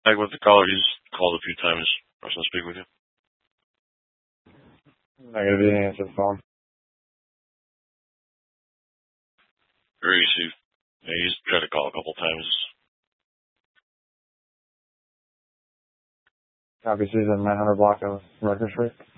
Back with the caller, he's called a few times. Person to speak with you. Negative, you didn't answer the phone. Very easy. Yeah, he's tried to call a couple times. Copy, Susan, 900 block of Rutgers Street.